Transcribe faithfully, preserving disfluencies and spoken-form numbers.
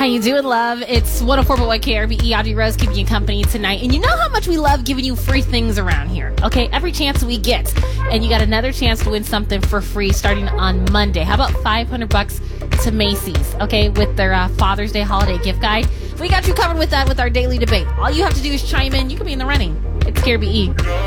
you doing, love? It's one oh four point one K R B E, Audrey Rose keeping you company tonight. And you know how much we love giving you free things around here, okay? Every chance we get. And you got another chance to win something for free starting on Monday. How about five hundred bucks to Macy's, okay, with their uh, Father's Day holiday gift guide? We got you covered with that with our daily debate. All you have to do is chime in. You can be in the running. It's K R B E.